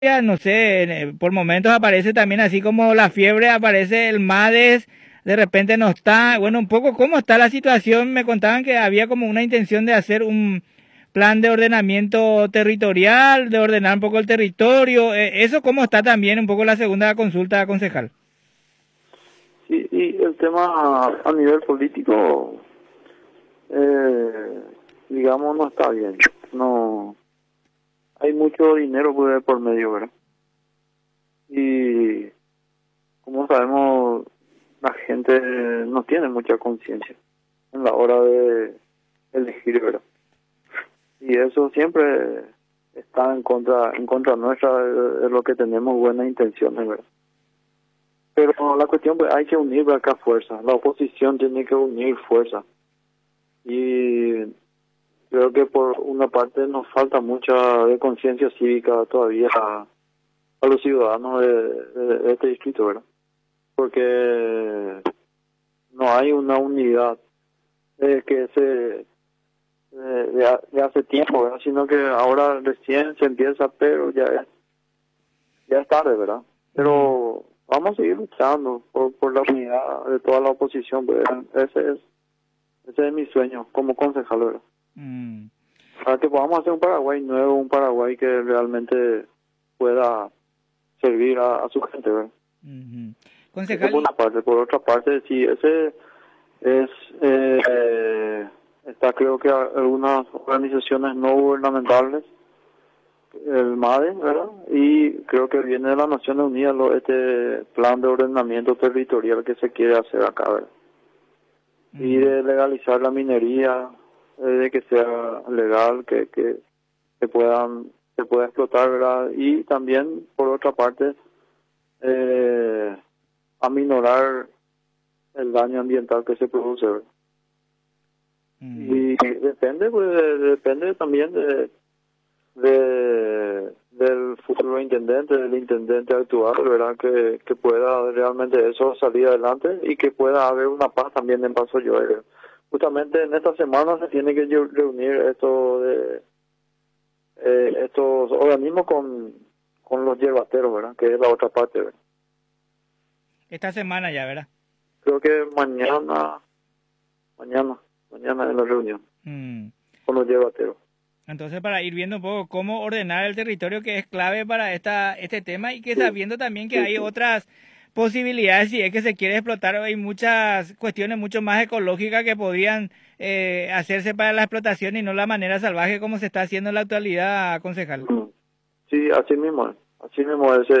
no sé, por momentos aparece también así como la fiebre, aparece el MADES, de repente no está, bueno, un poco cómo está la situación, me contaban que había como una intención de hacer un plan de ordenamiento territorial, de ordenar un poco el territorio, eso cómo está también un poco la segunda consulta, concejal. Sí, y el tema a nivel político, digamos, no está bien. No, hay mucho dinero por medio, ¿verdad? Y como sabemos, la gente no tiene mucha conciencia en la hora de elegir, ¿verdad? Y eso siempre está en contra nuestra de lo que tenemos buenas intenciones, ¿verdad? Pero la cuestión, pues, hay que unir acá fuerza. La oposición tiene que unir fuerza. Y creo que por una parte nos falta mucha de conciencia cívica todavía a los ciudadanos de este distrito, ¿verdad? Porque no hay una unidad que de hace tiempo, ¿verdad? Sino que ahora recién se empieza, pero ya es tarde, ¿verdad? Pero vamos a seguir luchando por la unidad de toda la oposición, ¿verdad? Ese es mi sueño como concejal, ¿verdad? Mm. Para que podamos hacer un Paraguay nuevo, un Paraguay que realmente pueda servir a su gente, ¿verdad? Uh-huh. Eso por Concejal, una parte. Por otra parte, sí, ese es... está creo que algunas organizaciones no gubernamentales, el MADE, ¿verdad? Y creo que viene de las Naciones Unidas este plan de ordenamiento territorial que se quiere hacer acá, ¿verdad? Y de legalizar la minería, de que sea legal, que se pueda explotar, ¿verdad? Y también, por otra parte, aminorar el daño ambiental que se produce, ¿verdad? Y depende, pues, depende también del futuro intendente, del intendente actual, ¿verdad? Que pueda realmente eso salir adelante y que pueda haber una paz también en Paso Llore. Justamente en esta semana se tiene que reunir estos organismos con los yerbateros, ¿verdad? Que es la otra parte, ¿verdad? esta semana ya, ¿verdad? Creo que mañana es la reunión con los yerbateros. Entonces, para ir viendo un poco cómo ordenar el territorio, que es clave para este tema, y que sabiendo también que hay otras posibilidades, si es que se quiere explotar, hay muchas cuestiones mucho más ecológicas que podrían hacerse para la explotación y no la manera salvaje como se está haciendo en la actualidad, concejal. Sí, así mismo es. Así mismo es.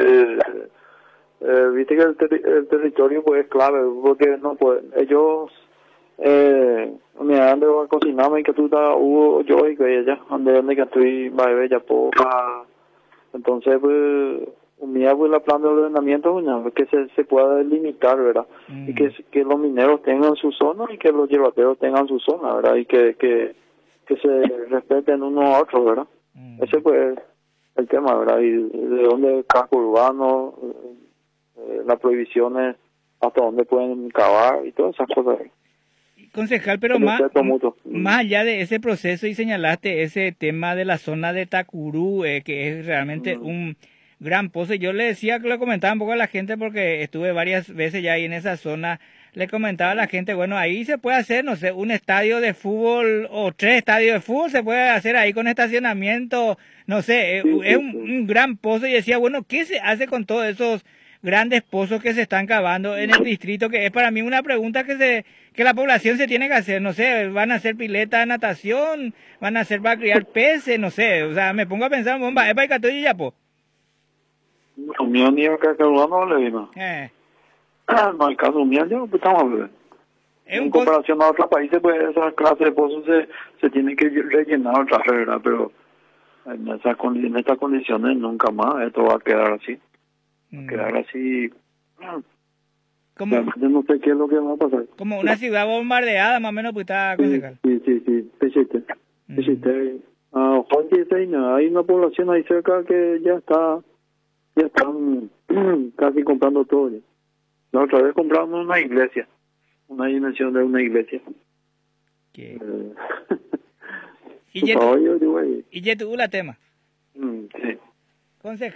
Viste que el territorio pues es clave, porque no pues ellos me han de cocinarme que tú estás yo y que ella donde que estoy va ya poca. Entonces pues un día pues la plan de ordenamiento que se pueda delimitar, ¿verdad? Y que los mineros tengan su zona y que los yerbateros tengan su zona, ¿verdad? Y que se respeten unos a otros, ¿verdad? Ese pues el tema, ¿verdad? Y de dónde el casco urbano, las prohibiciones, hasta dónde pueden cavar y todas esas cosas. Concejal, pero más allá de ese proceso y señalaste ese tema de la zona de Tacurú, que es realmente un gran pozo. Yo le decía que lo comentaba un poco a la gente porque estuve varias veces ya ahí en esa zona. Le comentaba a la gente, bueno, ahí se puede hacer, no sé, un estadio de fútbol o 3 estadios de fútbol, se puede hacer ahí con estacionamiento, no sé, es un gran pozo. Y decía, bueno, ¿qué se hace con todos esos grandes pozos que se están cavando en el distrito? Que es para mí una pregunta que la población se tiene que hacer, no sé, van a hacer pileta de natación, van a hacer para criar peces, no sé, o sea, me pongo a pensar, bomba, es para Icatoy y Yapo. Mío ni acá que no le vino. No hay caso mío, ya pues estamos a ver. En comparación a otros países, pues esa clase de pozos se tiene que rellenar otra vez, ¿verdad? Pero en estas condiciones nunca más esto va a quedar así. Va a quedar así. Yo no sé qué es lo que va a pasar. Como una ciudad bombardeada, más o menos, pues está concejal. Sí. Pechete. Hay una población ahí cerca que ya están casi comprando todo. La otra vez compramos una iglesia, una dimensión de una iglesia. ¿Qué? ¿Y ya tuvo la tema? Sí. Concejal.